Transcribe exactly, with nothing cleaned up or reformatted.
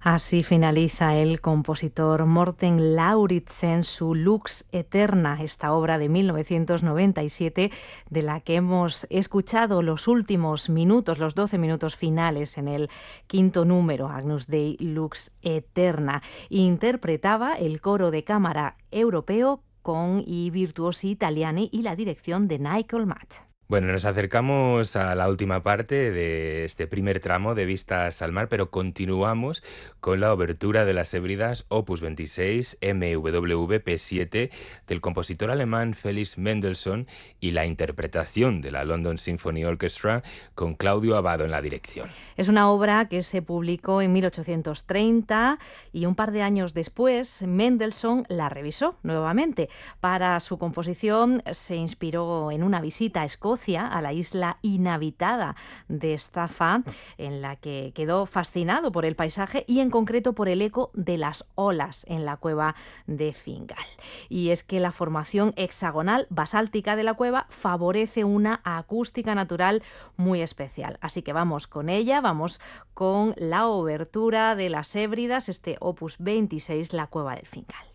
Así finaliza el compositor Morten Lauridsen su Lux Eterna, esta obra de mil novecientos noventa y siete de la que hemos escuchado los últimos minutos, los doce minutos finales en el quinto número, Agnus Dei Lux Eterna. Interpretaba el coro de cámara europeo con I Virtuosi Italiani y la dirección de Nigel Matt. Bueno, nos acercamos a la última parte de este primer tramo de Vistas al Mar, pero continuamos con la obertura de las Hébridas opus veintiséis M W V P siete del compositor alemán Felix Mendelssohn y la interpretación de la London Symphony Orchestra con Claudio Abbado en la dirección. Es una obra que se publicó en mil ochocientos treinta y un par de años después Mendelssohn la revisó nuevamente. Para su composición se inspiró en una visita a Escocia, a la isla inhabitada de Staffa, en la que quedó fascinado por el paisaje y en concreto por el eco de las olas en la cueva de Fingal. Y es que la formación hexagonal basáltica de la cueva favorece una acústica natural muy especial. Así que vamos con ella, vamos con la obertura de las Hébridas, este opus veintiséis, la cueva del Fingal.